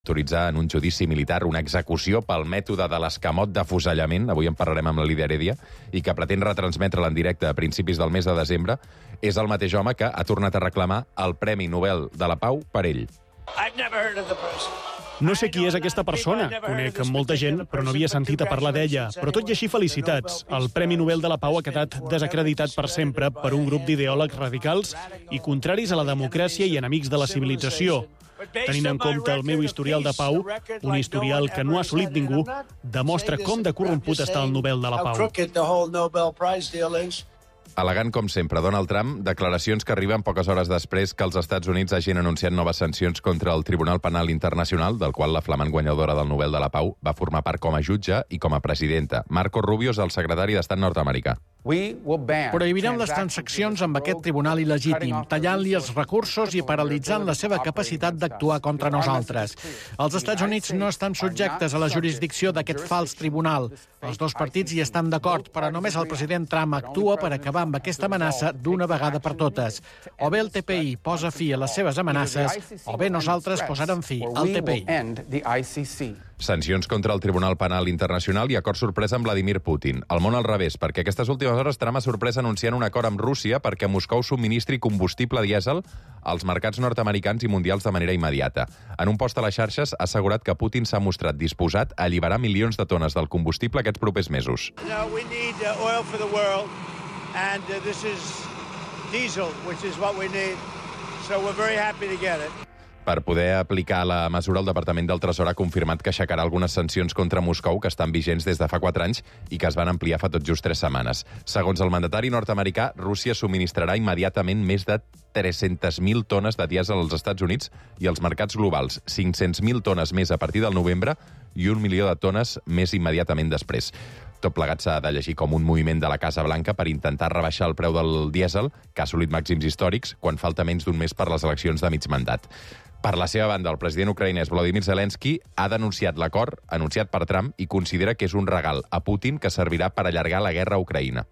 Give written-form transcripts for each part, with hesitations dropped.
autoritzar en un judici militar una execució pel mètode de l'escamot d'afusellament, avui en parlarem amb la Lídia Heredia, i que pretén retransmetre'l en directe a principis del mes de desembre, és el mateix home que ha tornat a reclamar el Premi Nobel de la Pau per ell. No sé qui és aquesta persona. Conec molta gent, però no havia sentit a parlar d'ella. Però tot i així, felicitats. El Premi Nobel de la Pau ha quedat desacreditat per sempre per un grup d'ideòlegs radicals i contraris a la democràcia i enemics de la civilització. Tenint en compte el meu historial de pau, un historial que no ha assolit ningú, demostra com de corromput està el Nobel de la Pau. Elegant com sempre, Donald Trump, declaracions que arriben poques hores després que els Estats Units hagin anunciat noves sancions contra el Tribunal Penal Internacional, del qual la flamant guanyadora del Nobel de la Pau va formar part com a jutge i com a presidenta. Marco Rubio és el secretari d'Estat nord-americà. Prohibirem les transaccions amb aquest tribunal il·legítim, tallant-li els recursos i paralitzant la seva capacitat d'actuar contra nosaltres. Els Estats Units no estan subjectes a la jurisdicció d'aquest fals tribunal. Els dos partits hi estan d'acord, però només el president Trump actua per acabar amb aquesta amenaça d'una vegada per totes. O bé el TPI posa fi a les seves amenaces, o bé nosaltres posarem fi al TPI. Sancions contra el Tribunal Penal Internacional i acord sorpresa amb Vladimir Putin. El món al revés, perquè aquestes últimes hores Trump ha sorprès anunciant un acord amb Rússia perquè Moscou subministri combustible dièsel als mercats nord-americans i mundials de manera immediata. En un post a les xarxes ha assegurat que Putin s'ha mostrat disposat a alliberar milions de tones del combustible aquests propers mesos. We need oil for the world, and this is diesel, which is what we need. So we're very happy to get it. Per poder aplicar la mesura, el Departament del Tresor ha confirmat que aixecarà algunes sancions contra Moscou que estan vigents des de fa 4 anys i que es van ampliar fa tot just 3 setmanes. Segons el mandatari nord-americà, Rússia subministrarà immediatament més de 300.000 tones de dièsel als Estats Units i als mercats globals, 500.000 tones més a partir del novembre i 1 milió de tones més immediatament després. Tot plegat s'ha de llegir com un moviment de la Casa Blanca per intentar rebaixar el preu del dièsel, que ha assolit màxims històrics, quan falta menys d'un mes per les eleccions de mig mandat. Per la seva banda, el president ucraïnès Volodymyr Zelensky ha denunciat l'acord anunciat per Trump i considera que és un regal a Putin que servirà per allargar la guerra a Ucraïna.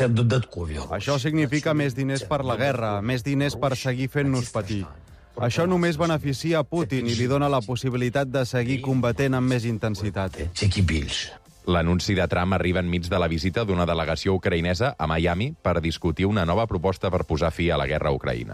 Això significa més diners per la guerra, més diners per seguir fent-nos patir. Això només beneficia a Putin i li dona la possibilitat de seguir combatent amb més intensitat. L'anunci de Trump arriba enmig de la visita d'una delegació ucraïnesa a Miami per discutir una nova proposta per posar fi a la guerra a Ucraïna.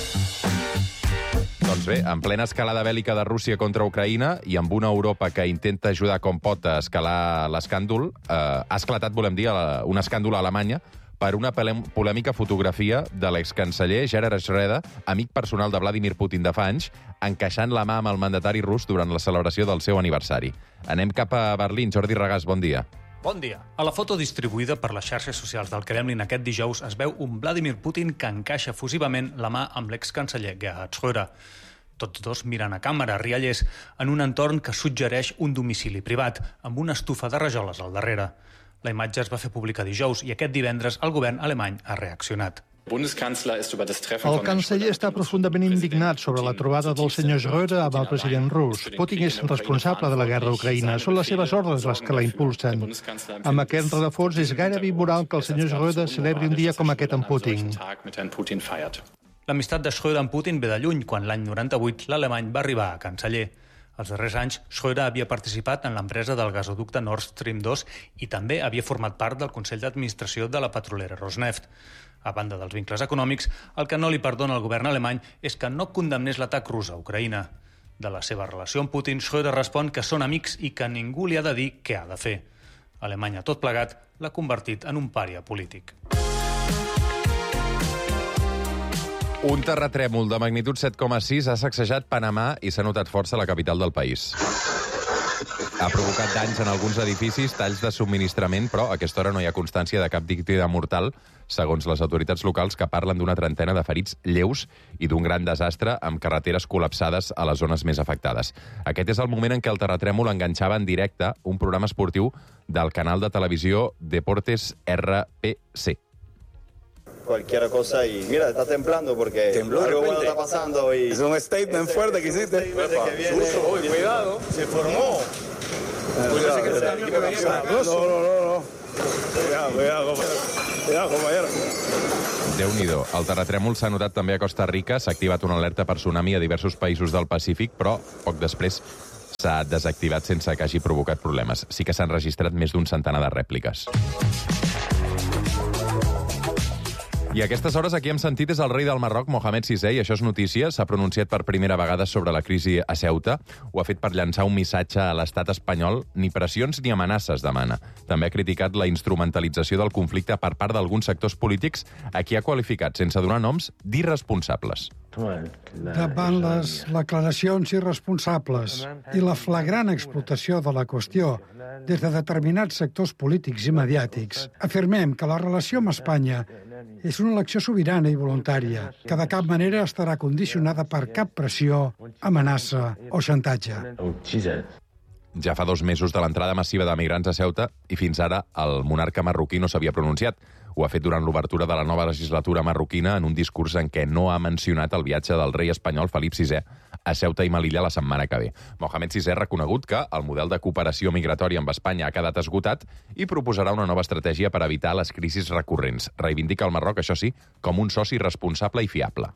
Doncs bé, en plena escalada bèl·lica de Rússia contra Ucraïna i amb una Europa que intenta ajudar com pot a escalar l'escàndol, ha esclatat, volem dir, un escàndol a Alemanya per una polèmica fotografia de l'excanceller Gerhard Schröder, amic personal de Vladimir Putin de fa anys, encaixant la mà amb el mandatari rus durant la celebració del seu aniversari. Anem cap a Berlín. Jordi Regàs, bon dia. Bon dia. A la foto distribuïda per les xarxes socials del Kremlin aquest dijous es veu un Vladimir Putin que encaixa efusivament la mà amb l'excanceller Gerhard Schröder. Tots dos mirant a càmera, riallers, en un entorn que suggereix un domicili privat, amb una estufa de rajoles al darrere. La imatge es va fer pública dijous i aquest divendres el govern alemany ha reaccionat. El canceller està profundament indignat sobre la trobada del senyor Schröder amb el president rus. Putin és responsable de la guerra a Ucraïna. Són les seves ordres les que la impulsen. Amb aquest rerefons és gairebé immoral que el senyor Schröder celebri un dia com aquest amb Putin. L'amistat de Schröder amb Putin ve de lluny, quan l'any 98 l'alemany va arribar a canceller. Els darrers anys, Schröder havia participat en l'empresa del gasoducte Nord Stream 2 i també havia format part del Consell d'Administració de la petrolera Rosneft. A banda dels vincles econòmics, el que no li perdona al govern alemany és que no condemnés l'atac rus a Ucraïna. De la seva relació amb Putin, Schröder respon que són amics i que ningú li ha de dir què ha de fer. Alemanya, tot plegat, l'ha convertit en un pària polític. Un terratrèmol de magnitud 7,6 ha sacsejat Panamà i s'ha notat força a la capital del país. Ha provocat danys en alguns edificis, talls de subministrament, però a aquesta hora no hi ha constància de cap víctima mortal, segons les autoritats locals, que parlen d'una trentena de ferits lleus i d'un gran desastre amb carreteres col·lapsades a les zones més afectades. Aquest és el moment en què el terratrèmol enganxava en directe un programa esportiu del canal de televisió Deportes RPC. Cualquier cosa y mira, está temblando porque algo bueno está pasando y es un statement fuerte que hiciste. Cuidado, se formó. No. Cuidado, compañero. Déu-n'hi-do. El terratrèmol s'ha notat també a Costa Rica. S'ha activat una alerta per tsunami a diversos països del Pacífic, però poc després s'ha desactivat sense que hagi provocat problemes. Sí que s'han registrat més d'un centenar de rèpliques. I a aquestes hores aquí hem sentit és el rei del Marroc, Mohamed VI, i això és notícia. S'ha pronunciat per primera vegada sobre la crisi a Ceuta. Ho ha fet per llançar un missatge a l'estat espanyol. Ni pressions ni amenaces demana. També ha criticat la instrumentalització del conflicte per part d'alguns sectors polítics, a qui ha qualificat, sense donar noms, d'irresponsables. Davant les declaracions irresponsables i la flagrant explotació de la qüestió des de determinats sectors polítics i mediàtics, afirmem que la relació amb Espanya és una elecció sobirana i voluntària, que de cap manera estarà condicionada per cap pressió, amenaça o xantatge. Ja fa 2 mesos de l'entrada massiva de migrants a Ceuta i fins ara el monarca marroquí no s'havia pronunciat. Ho ha fet durant l'obertura de la nova legislatura marroquina en un discurs en què no ha mencionat el viatge del rei espanyol Felip VI a Ceuta i Melilla la setmana que ve. Mohamed VI ha reconegut que el model de cooperació migratòria amb Espanya ha quedat esgotat i proposarà una nova estratègia per evitar les crisis recurrents. Reivindica el Marroc, això sí, com un soci responsable i fiable.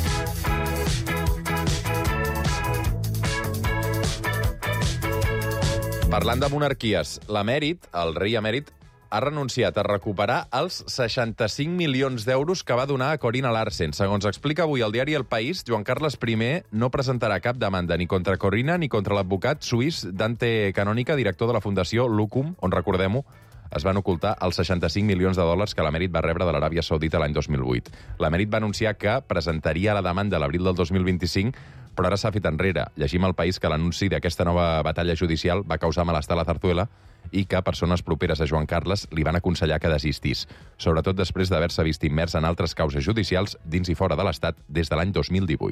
Parlant de monarquies, l'emèrit, el rei emèrit, ha renunciat a recuperar els 65 milions d'euros que va donar a Corina Larsen. Segons explica avui el diari El País, Joan Carles I no presentarà cap demanda ni contra Corina ni contra l'advocat suís Dante Canònica, director de la Fundació Lucum, on, recordem-ho, es van ocultar els 65 milions de dòlars que l'emèrit va rebre de l'Aràbia Saudita l'any 2008. L'emèrit va anunciar que presentaria la demanda a l'abril del 2025, però ara s'ha fet enrere. Llegim al País que l'anunci d'aquesta nova batalla judicial va causar malestar a la Zarzuela i que persones properes a Joan Carles li van aconsellar que desistís, sobretot després d'haver-se vist immers en altres causes judicials dins i fora de l'Estat des de l'any 2018.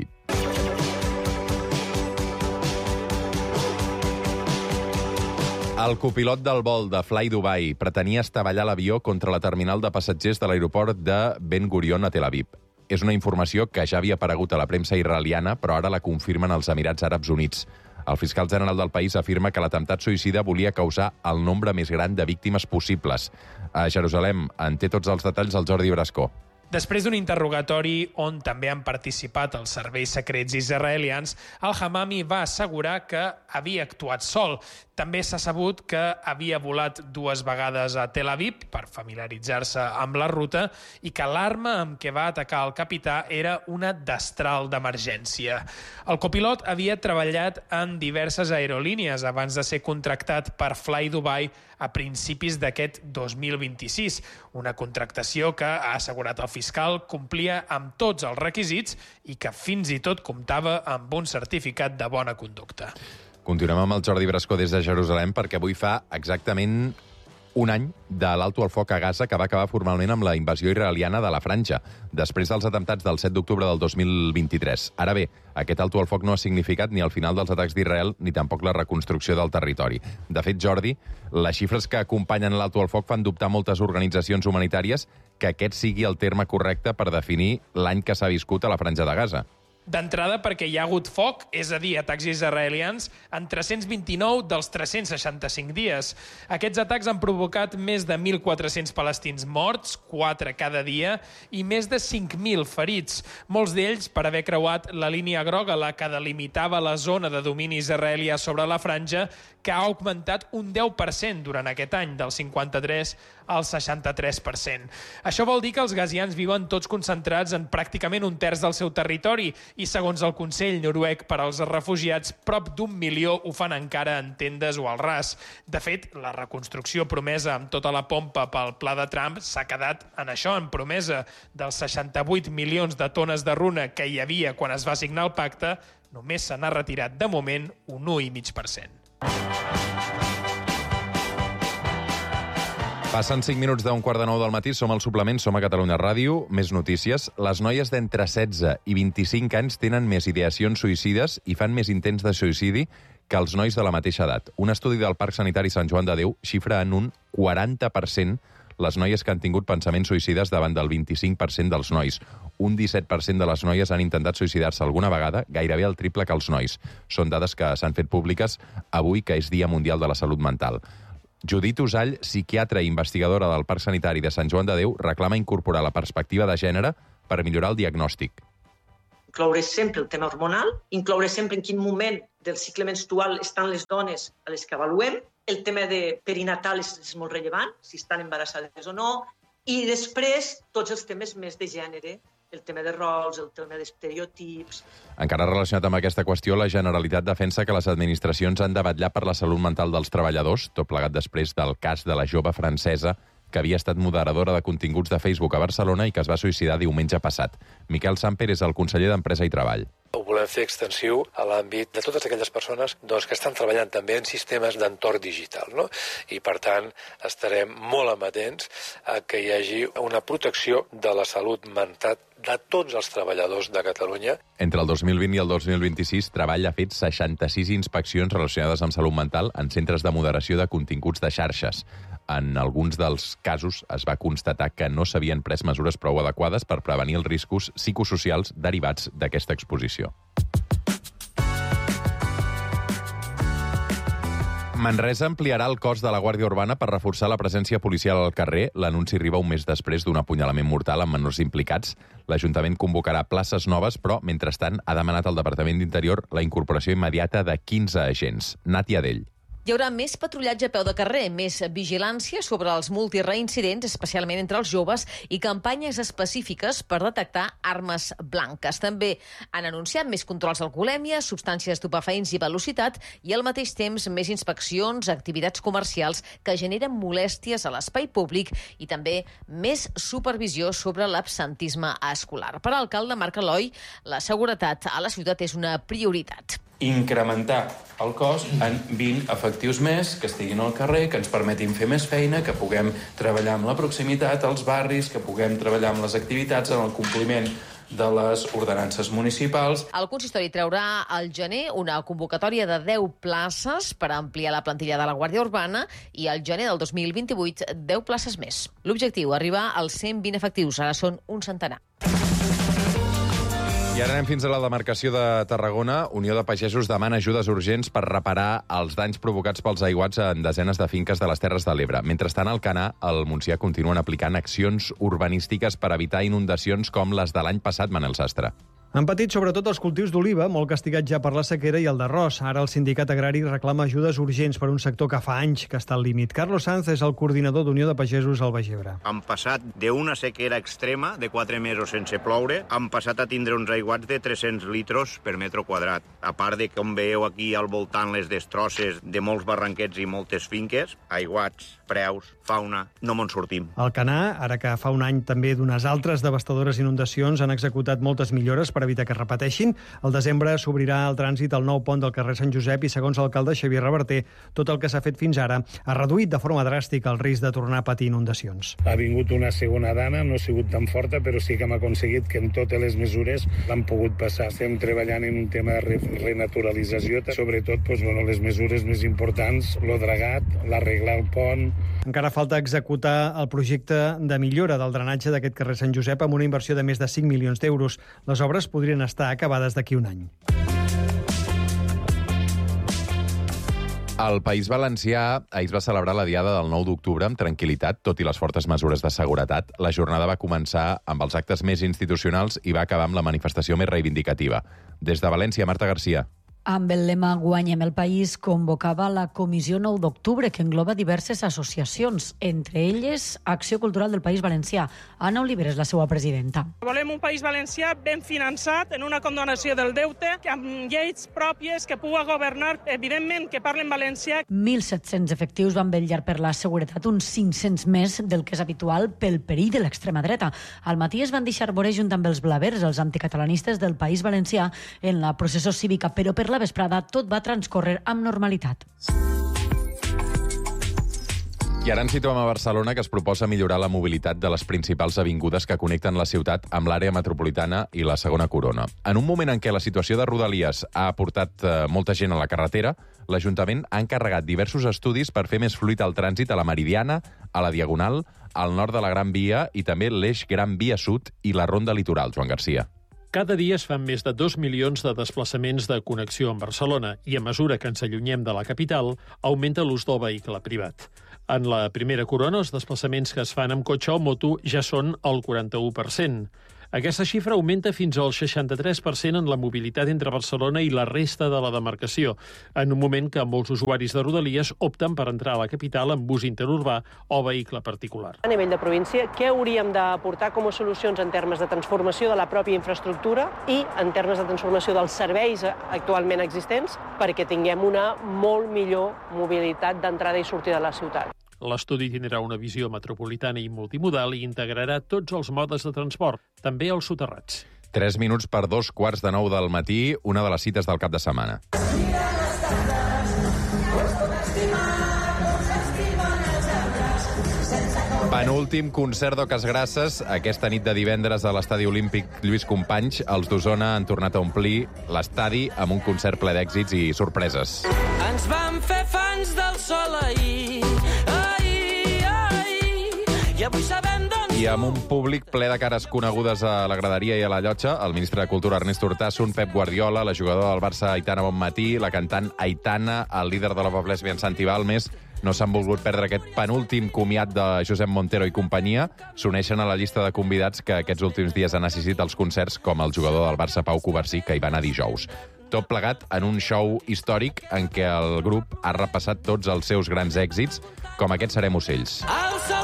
El copilot del vol de Fly Dubai pretenia estavellar l'avió contra la terminal de passatgers de l'aeroport de Ben Gurion a Tel Aviv. És una informació que ja havia aparegut a la premsa israeliana, però ara la confirmen els Emirats Àrabs Units. El fiscal general del país afirma que l'atemptat suïcida volia causar el nombre més gran de víctimes possibles. A Jerusalem en té tots els detalls el Jordi Brascó. Després d'un interrogatori on també han participat els serveis secrets israelians, al-Hamami va assegurar que havia actuat sol. També s'ha sabut que havia volat 2 vegades a Tel Aviv per familiaritzar-se amb la ruta i que l'arma amb què va atacar el capità era una destral d'emergència. El copilot havia treballat en diverses aerolínies abans de ser contractat per Fly Dubai a principis d'aquest 2026, una contractació que, ha assegurat el fiscal, complia amb tots els requisits i que fins i tot comptava amb un certificat de bona conducta. Continuem amb el Jordi Brascó des de Jerusalem perquè avui fa exactament un any de l'alto al foc a Gaza que va acabar formalment amb la invasió israeliana de la Franja, després dels atemptats del 7 d'octubre del 2023. Ara bé, aquest alto al foc no ha significat ni el final dels atacs d'Israel ni tampoc la reconstrucció del territori. De fet, Jordi, les xifres que acompanyen l'alto al foc fan dubtar moltes organitzacions humanitàries que aquest sigui el terme correcte per definir l'any que s'ha viscut a la Franja de Gaza. D'entrada perquè hi ha hagut foc, és a dir, atacs israelians, en 329 dels 365 dies. Aquests atacs han provocat més de 1.400 palestins morts, 4 cada dia, i més de 5.000 ferits, molts d'ells per haver creuat la línia groga, la que delimitava la zona de domini israelià sobre la franja, que ha augmentat un 10% durant aquest any, del 53 al 63%. Això vol dir que els gazians viuen tots concentrats en pràcticament un terç del seu territori i, segons el Consell Noruec per als Refugiats, prop d'1 milió ho fan encara en tendes o al ras. De fet, la reconstrucció promesa amb tota la pompa pel pla de Trump s'ha quedat en això, en promesa. Dels 68 milions de tones de runa que hi havia quan es va signar el pacte, només se n'ha retirat de moment un 1,5%. Passen 5 minuts d'un 8:45 del matí, som al suplement, som a Catalunya Ràdio. Més notícies. Les noies d'entre 16 i 25 anys tenen més ideacions suïcides i fan més intents de suïcidi que els nois de la mateixa edat. Un estudi del Parc Sanitari Sant Joan de Déu xifra en un 40% les noies que han tingut pensaments suïcides davant del 25% dels nois. Un 17% de les noies han intentat suïcidar-se alguna vegada, gairebé el triple que els nois. Són dades que s'han fet públiques avui, que és Dia Mundial de la Salut Mental. Judit Usall, psiquiatra i investigadora del Parc Sanitari de Sant Joan de Déu, reclama incorporar la perspectiva de gènere per millorar el diagnòstic. incloure sempre el tema hormonal, incloure sempre en quin moment del cicle menstrual estan les dones a les que avaluem, el tema de perinatal és molt rellevant, si estan embarassades o no, i després tots els temes més de gènere, el tema de rols, el tema d'estereotips. Encara relacionat amb aquesta qüestió, la Generalitat defensa que les administracions han de vetllar per la salut mental dels treballadors, tot plegat després del cas de la jove francesa que havia estat moderadora de continguts de Facebook a Barcelona i que es va suïcidar diumenge passat. Miquel Samper és el conseller d'Empresa i Treball. Ho volem fer extensiu a l'àmbit de totes aquelles persones que estan treballant també en sistemes d'entorn digital, no? I, per tant, estarem molt amatents a que hi hagi una protecció de la salut mental de tots els treballadors de Catalunya. Entre el 2020 i el 2026, Treball ha fet 66 inspeccions relacionades amb salut mental en centres de moderació de continguts de xarxes. En alguns dels casos es va constatar que no s'havien pres mesures prou adequades per prevenir els riscos psicosocials derivats d'aquesta exposició. Manresa ampliarà el cos de la Guàrdia Urbana per reforçar la presència policial al carrer. L'anunci arriba un mes després d'un apunyalament mortal amb menors implicats. L'Ajuntament convocarà places noves, però, mentrestant, ha demanat al Departament d'Interior la incorporació immediata de 15 agents. Nàtia Dell. Hi haurà més patrullatge a peu de carrer, més vigilància sobre els multireincidents, especialment entre els joves, i campanyes específiques per detectar armes blanques. També han anunciat més controls d'alcoholèmia, substàncies estupefaents i velocitat, i al mateix temps més inspeccions, activitats comercials que generen molèsties a l'espai públic i també més supervisió sobre l'absentisme escolar. Per l'alcalde Marc Eloi, la seguretat a la ciutat és una prioritat. Incrementar el cos en 20 efectius més que estiguin al carrer, que ens permetin fer més feina, que puguem treballar amb la proximitat als barris, que puguem treballar amb les activitats, en el compliment de les ordenances municipals. El consistori traurà al gener una convocatòria de 10 places per ampliar la plantilla de la Guàrdia Urbana i al gener del 2028 10 places més. L'objectiu, arribar als 120 efectius, ara són un centenar. I ara anem fins a la demarcació de Tarragona. Unió de Pagesos demana ajudes urgents per reparar els danys provocats pels aiguats en desenes de finques de les Terres de l'Ebre. Mentrestant, al Canà, al Montsià continuen aplicant accions urbanístiques per evitar inundacions com les de l'any passat, Manel Sastre. Han patit sobretot els cultius d'oliva, molt castigats ja per la sequera, i el d'arròs. Ara el sindicat agrari reclama ajudes urgents per un sector que fa anys que està al límit. Carlos Sanz és el coordinador d'Unió de Pagesos al Baix Ebre. Han passat d'una sequera extrema de 4 mesos sense ploure, han passat a tindre uns aiguats de 300 litres per metre quadrat. A part de, com veieu aquí al voltant, les destrosses de molts barranquets i moltes finques, aiguats, preus, fauna, no me'n sortim. Al Canà, ara que fa un any també d'unes altres devastadores inundacions, han executat moltes millores per evitar que es repeteixin. Al desembre s'obrirà el trànsit al nou pont del carrer Sant Josep i, segons l'alcalde Xavier Reverter, tot el que s'ha fet fins ara ha reduït de forma dràstica el risc de tornar a patir inundacions. Ha vingut una segona dana, no ha sigut tan forta, però sí que hem aconseguit que en totes les mesures l'han pogut passar. Estem treballant en un tema de renaturalització, sobretot les mesures més importants, el dragat, l'arreglar el pont. Encara falta executar el projecte de millora del drenatge d'aquest carrer Sant Josep amb una inversió de més de 5 milions d'euros. Les obres podrien estar acabades d'aquí un any. Al País Valencià ahir es va celebrar la Diada del 9 d'octubre amb tranquil·litat, tot i les fortes mesures de seguretat. La jornada va començar amb els actes més institucionals i va acabar amb la manifestació més reivindicativa. Des de València, Marta Garcia. Amb el lema Guanyem el País convocava la Comissió 9 d'octubre, que engloba diverses associacions, entre elles Acció Cultural del País Valencià. Anna Oliver és la seva presidenta. Volem un País Valencià ben finançat, en una condonació del deute, amb lleis pròpies que pugui governar, evidentment, que parlen valencià. 1.700 efectius van vetllar per la seguretat, uns 500 més del que és habitual pel perill de l'extrema dreta. Al matí es van deixar veure junt amb els blavers, els anticatalanistes del País Valencià, en la processó cívica, però per la vesprada tot va transcórrer amb normalitat. I ara ens situem a Barcelona, que es proposa millorar la mobilitat de les principals avingudes que connecten la ciutat amb l'àrea metropolitana i la segona corona. En un moment en què la situació de Rodalies ha portat molta gent a la carretera, l'Ajuntament ha encarregat diversos estudis per fer més fluid el trànsit a la Meridiana, a la Diagonal, al nord de la Gran Via i també l'eix Gran Via Sud i la Ronda Litoral, Joan Garcia. Cada dia es fan més de 2 milions de desplaçaments de connexió amb Barcelona i a mesura que ens allunyem de la capital, augmenta l'ús del vehicle privat. En la primera corona, els desplaçaments que es fan amb cotxe o moto ja són el 41%. Aquesta xifra augmenta fins al 63% en la mobilitat entre Barcelona i la resta de la demarcació, en un moment que molts usuaris de Rodalies opten per entrar a la capital en bus interurbà o vehicle particular. A nivell de província, què hauríem d'aportar com a solucions en termes de transformació de la pròpia infraestructura i en termes de transformació dels serveis actualment existents perquè tinguem una molt millor mobilitat d'entrada i sortida de la ciutat. L'estudi tindrà una visió metropolitana i multimodal i integrarà tots els modes de transport, també els soterrats. 3 minuts per 2:45 del matí, una de les cites del cap de setmana. Penúltim concert d'Oques Grasses. Aquesta nit de divendres a l'Estadi Olímpic Lluís Companys, els d'Osona han tornat a omplir l'estadi amb un concert ple d'èxits i sorpreses. Ens vam fer fans del sol ahir, i avui sabem d'on... I amb un públic ple de cares conegudes a la graderia i a la llotja, el ministre de Cultura Ernest Urtasun, Pep Guardiola, la jugadora del Barça Aitana Bonmatí, la cantant Aitana, el líder de Love of Lesbians Santi Balmes, no s'han volgut perdre aquest penúltim comiat de Josep Montero i companyia. S'uneixen a la llista de convidats que aquests últims dies han assistit als concerts, com el jugador del Barça Pau Covarsí, que hi va anar dijous. Tot plegat en un show històric en què el grup ha repassat tots els seus grans èxits, com aquest Serem ocells. El sol